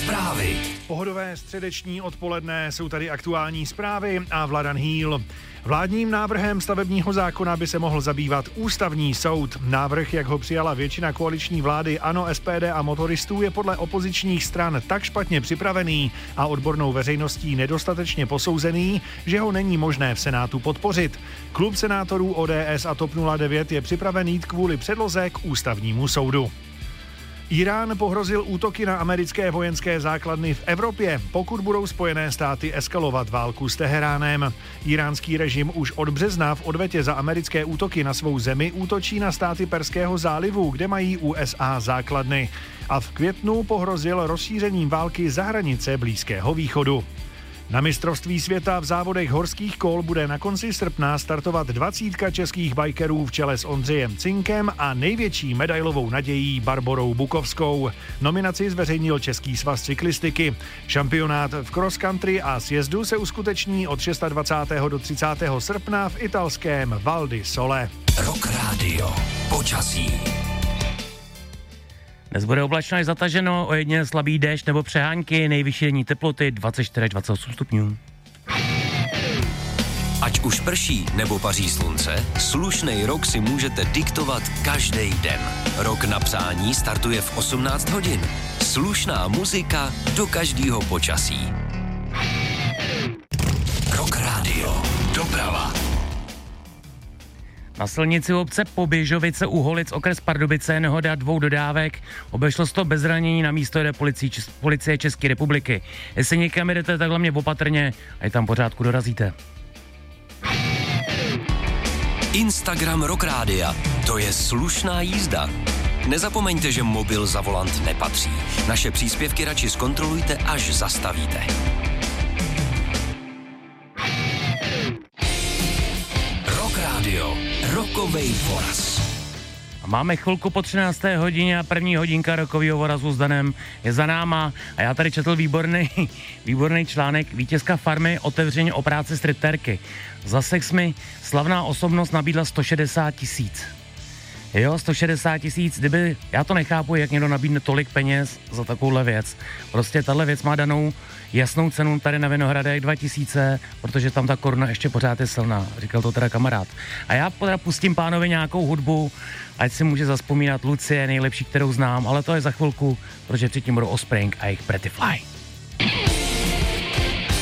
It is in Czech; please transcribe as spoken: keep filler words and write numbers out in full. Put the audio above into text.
Zprávy. Pohodové středeční odpoledne, jsou tady aktuální zprávy a Vladan Hýl. Vládním návrhem stavebního zákona by se mohl zabývat ústavní soud. Návrh, jak ho přijala většina koaliční vlády ANO, S P D a motoristů, je podle opozičních stran tak špatně připravený a odbornou veřejností nedostatečně posouzený, že ho není možné v Senátu podpořit. Klub senátorů O D S a TOP nula devět je připraven jít kvůli předloze k ústavnímu soudu. Irán pohrozil útoky na americké vojenské základny v Evropě, pokud budou Spojené státy eskalovat válku s Teheránem. Iránský režim už od března v odvetě za americké útoky na svou zemi útočí na státy Perského zálivu, kde mají U S A základny. A v květnu pohrozil rozšířením války za hranice Blízkého východu. Na mistrovství světa v závodech horských kol bude na konci srpna startovat dvacítka českých bajkerů v čele s Ondřejem Cinkem a největší medailovou nadějí Barborou Bukovskou. Nominaci zveřejnil Český svaz cyklistiky. Šampionát v cross country a sjezdu se uskuteční od dvacátého šestého do třicátého srpna v italském Val di Sole. Rock Radio. Počasí. Dnes bude oblačno až zataženo, ojediněle slabý déšť nebo přehánky, nejvyšší denní teploty dvacet čtyři až dvacet osm stupňů. Ať už prší nebo paří slunce, slušnej rok si můžete diktovat každý den. Rok na přání startuje v osmnáct hodin. Slušná muzika do každého počasí. Rock Radio. Doprava. Na silnici obce Poběžovice u Holic, okres Pardubice, nehoda dvou dodávek. Obešlo se to bez zranění, na místo jde policie, policie České republiky. Jestli někam jdete, tak hlavně opatrně a je tam pořádku dorazíte. Instagram Rock Rádia. To je slušná jízda. Nezapomeňte, že mobil za volant nepatří. Naše příspěvky radši zkontrolujte, až zastavíte. Rock Radio. Rokovej voraz. Máme chvilku po třinácté hodině a první hodinka rokového vorazu s Danem je za náma a já tady četl výborný, výborný článek. Vítězka Farmy otevřeně o práci striptérky. Za sex mi slavná osobnost nabídla sto šedesát tisíc. Jo, sto šedesát tisíc, kdyby, já to nechápu, jak někdo nabídne tolik peněz za takovouhle věc. Prostě tahle věc má danou jasnou cenu tady na Vinohradech dva tisíce, protože tam ta koruna ještě pořád je silná, říkal to teda kamarád. A já teda pustím pánovi nějakou hudbu, ať si může zazpomínat. Lucie, nejlepší, kterou znám, ale to je za chvilku, protože předtím budou Offspring a jejich Pretty Fly.